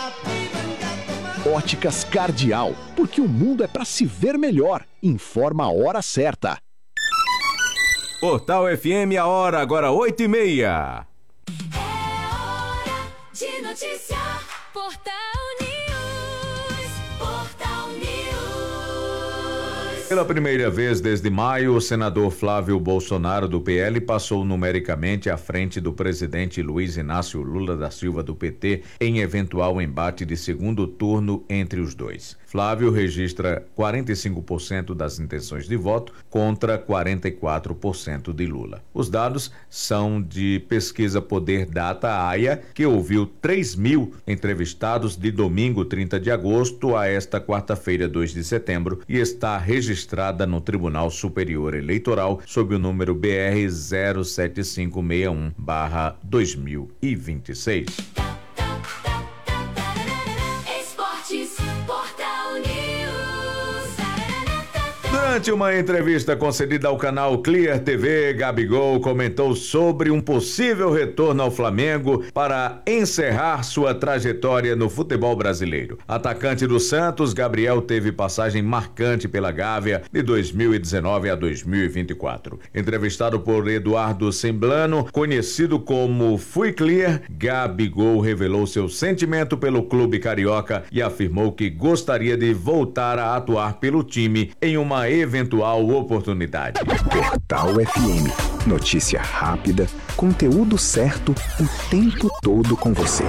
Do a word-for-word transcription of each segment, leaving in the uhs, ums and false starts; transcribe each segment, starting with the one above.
Óticas Cardial, porque o mundo é para se ver melhor. Informa a hora certa. Portal F M, a hora agora oito e meia. É hora de notícia. Portal News. Portal News. Pela primeira vez desde maio, o senador Flávio Bolsonaro do P L passou numericamente à frente do presidente Luiz Inácio Lula da Silva do P T em eventual embate de segundo turno entre os dois. Flávio registra quarenta e cinco por cento das intenções de voto contra quarenta e quatro por cento de Lula. Os dados são de pesquisa Poder Data A I A, que ouviu três mil entrevistados de domingo trinta de agosto a esta quarta-feira dois de setembro e está registrada no Tribunal Superior Eleitoral sob o número B R zero sete cinco seis um barra dois mil e vinte e seis. Durante uma entrevista concedida ao canal Clear T V, Gabigol comentou sobre um possível retorno ao Flamengo para encerrar sua trajetória no futebol brasileiro. Atacante do Santos, Gabriel teve passagem marcante pela Gávea de dois mil e dezenove a dois mil e vinte e quatro. Entrevistado por Eduardo Semblano, conhecido como Fui Clear, Gabigol revelou seu sentimento pelo clube carioca e afirmou que gostaria de voltar a atuar pelo time em uma eventual oportunidade. Portal F M. Notícia rápida, conteúdo certo, o tempo todo com você.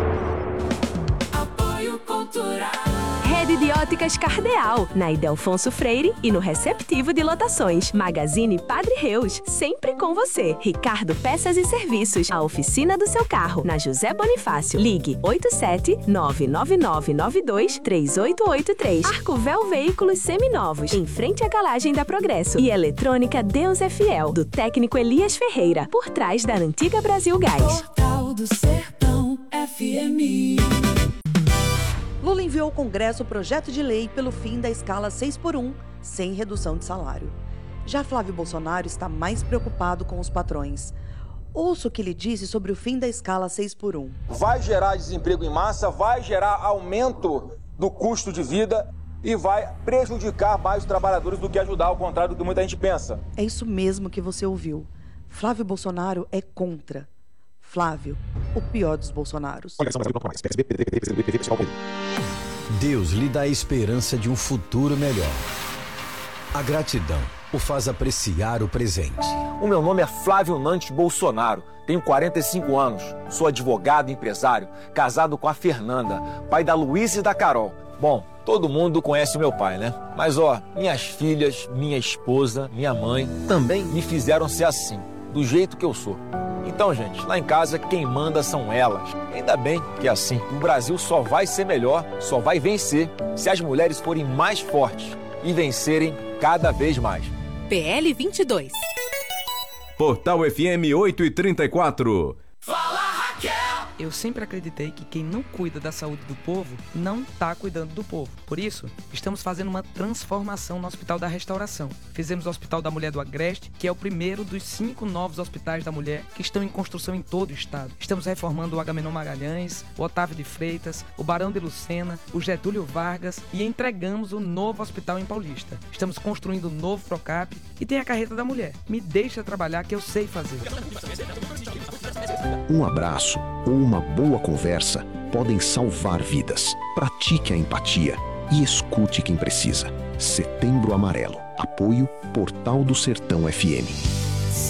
Apoio Cultural. Rede de Óticas Cardeal, na Ildefonso Freire e no Receptivo de Lotações. Magazine Padre Reus, sempre com você. Ricardo Peças e Serviços, a oficina do seu carro, na José Bonifácio. Ligue oito sete nove nove nove nove dois três oito oito três. Arcovel Veículos Seminovos, em frente à galagem da Progresso. E Eletrônica Deus é Fiel, do técnico Elias Ferreira, por trás da antiga Brasil Gás. Portal do Sertão F M. Lula enviou ao Congresso o projeto de lei pelo fim da escala seis por um, sem redução de salário. Já Flávio Bolsonaro está mais preocupado com os patrões. Ouça o que ele disse sobre o fim da escala seis por um. Vai gerar desemprego em massa, vai gerar aumento do custo de vida e vai prejudicar mais os trabalhadores do que ajudar, ao contrário do que muita gente pensa. É isso mesmo que você ouviu. Flávio Bolsonaro é contra. Flávio, o pior dos Bolsonaros. Deus lhe dá a esperança de um futuro melhor. A gratidão o faz apreciar o presente. O meu nome é Flávio Nantes Bolsonaro, tenho quarenta e cinco anos, sou advogado e empresário, casado com a Fernanda, pai da Luísa e da Carol. Bom, todo mundo conhece o meu pai, né? Mas ó, minhas filhas, minha esposa, minha mãe também me fizeram ser assim, do jeito que eu sou. Então, gente, lá em casa quem manda são elas. Ainda bem que é assim. O Brasil só vai ser melhor, só vai vencer se as mulheres forem mais fortes e vencerem cada vez mais. P L vinte e dois. Portal F M oito e trinta e quatro. Fala, Raquel! Eu sempre acreditei que quem não cuida da saúde do povo não está cuidando do povo. Por isso, estamos fazendo uma transformação no Hospital da Restauração. Fizemos o Hospital da Mulher do Agreste, que é o primeiro dos cinco novos hospitais da mulher que estão em construção em todo o estado. Estamos reformando o Agamenon Magalhães, o Otávio de Freitas, o Barão de Lucena, o Getúlio Vargas e entregamos o novo hospital em Paulista. Estamos construindo o novo Procap e tem a carreta da mulher. Me deixa trabalhar que eu sei fazer. Um abraço ou uma boa conversa podem salvar vidas. Pratique a empatia e escute quem precisa. Setembro Amarelo. Apoio Portal do Sertão F M.